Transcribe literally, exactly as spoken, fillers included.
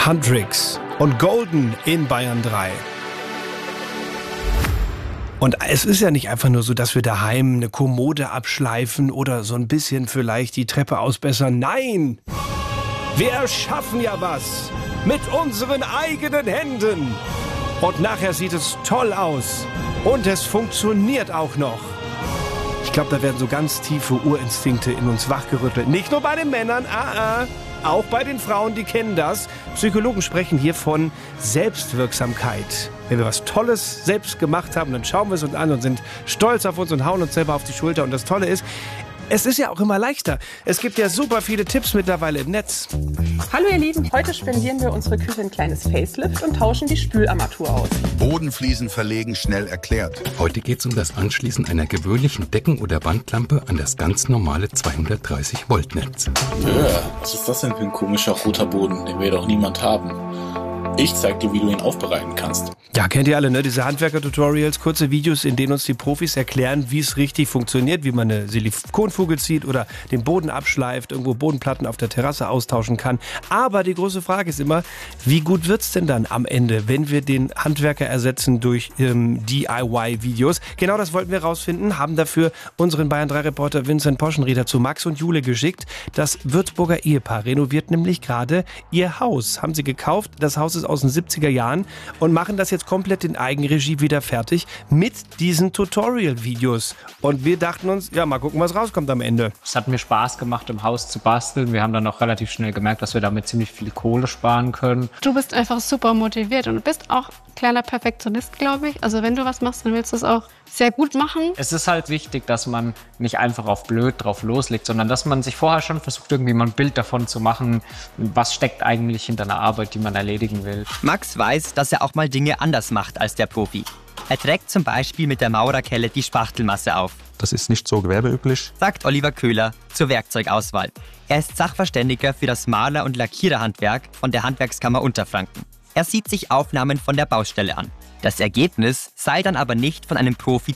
Handrix und Golden in Bayern drei. Und es ist ja nicht einfach nur so, dass wir daheim eine Kommode abschleifen oder so ein bisschen vielleicht die Treppe ausbessern. Nein! Wir erschaffen ja was mit unseren eigenen Händen. Und nachher sieht es toll aus. Und es funktioniert auch noch. Ich glaube, da werden so ganz tiefe Urinstinkte in uns wachgerüttelt. Nicht nur bei den Männern, ah, ah, auch bei den Frauen, die kennen das. Psychologen sprechen hier von Selbstwirksamkeit. Wenn wir was Tolles selbst gemacht haben, dann schauen wir es uns an und sind stolz auf uns und hauen uns selber auf die Schulter. Und das Tolle ist, es ist ja auch immer leichter. Es gibt ja super viele Tipps mittlerweile im Netz. Hallo ihr Lieben, heute spendieren wir unsere Küche ein kleines Facelift und tauschen die Spülarmatur aus. Bodenfliesen verlegen, schnell erklärt. Heute geht es um das Anschließen einer gewöhnlichen Decken- oder Wandlampe an das ganz normale zweihundertdreißig Volt Netz. Ja, was ist das denn für ein komischer roter Boden, den wir doch niemand haben? Ich zeig dir, wie du ihn aufbereiten kannst. Ja, kennt ihr alle, ne? Diese Handwerker-Tutorials, kurze Videos, in denen uns die Profis erklären, wie es richtig funktioniert, wie man eine Silikonfuge zieht oder den Boden abschleift, irgendwo Bodenplatten auf der Terrasse austauschen kann. Aber die große Frage ist immer, wie gut wird's denn dann am Ende, wenn wir den Handwerker ersetzen durch ähm, D I Y-Videos? Genau das wollten wir rausfinden, haben dafür unseren Bayern drei Reporter Vincent Poschenrieder zu Max und Jule geschickt. Das Würzburger Ehepaar renoviert nämlich gerade ihr Haus. Haben sie gekauft, das Haus ist aus den siebziger Jahren und machen das jetzt komplett in Eigenregie wieder fertig mit diesen Tutorial-Videos. Und wir dachten uns, ja, mal gucken, was rauskommt am Ende. Es hat mir Spaß gemacht, im Haus zu basteln. Wir haben dann auch relativ schnell gemerkt, dass wir damit ziemlich viel Kohle sparen können. Du bist einfach super motiviert und bist auch kleiner Perfektionist, glaube ich. Also wenn du was machst, dann willst du es auch sehr gut machen. Es ist halt wichtig, dass man nicht einfach auf blöd drauf loslegt, sondern dass man sich vorher schon versucht, irgendwie mal ein Bild davon zu machen, was steckt eigentlich hinter einer Arbeit, die man erledigen will. Max weiß, dass er auch mal Dinge anders macht als der Profi. Er trägt zum Beispiel mit der Maurerkelle die Spachtelmasse auf. Das ist nicht so gewerbeüblich, sagt Oliver Köhler zur Werkzeugauswahl. Er ist Sachverständiger für das Maler- und Lackiererhandwerk von der Handwerkskammer Unterfranken. Er sieht sich Aufnahmen von der Baustelle an. Das Ergebnis sei dann aber nicht von einem Profi